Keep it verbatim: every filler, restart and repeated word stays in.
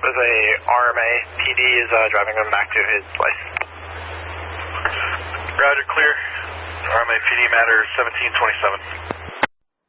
There's a R M A P D is uh, driving him back to his place. Roger, clear. R M A P D matter seventeen twenty-seven.